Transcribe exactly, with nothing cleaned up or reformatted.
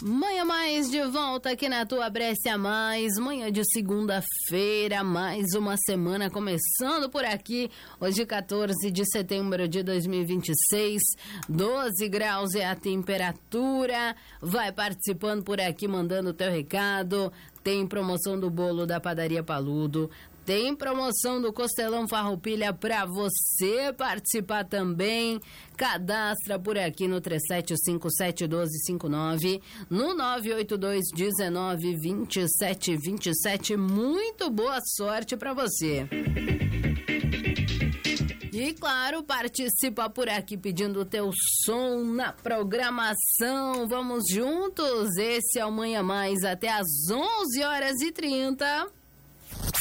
Manhã Mais de volta aqui na tua Brescia Mais, manhã de segunda-feira, mais uma semana começando por aqui, hoje quatorze de setembro de dois mil e vinte e seis, doze graus é a temperatura, vai participando por aqui, mandando o teu recado, tem promoção do bolo da Padaria Paludo, tem promoção do Costelão Farroupilha para você participar também. Cadastra por aqui no três sete cinco sete um dois cinco nove, no nove oito dois um nove dois sete dois sete. Muito boa sorte para você. E claro, participa por aqui pedindo o teu som na programação. Vamos juntos, esse é o Manhã Mais até às onze horas e trinta.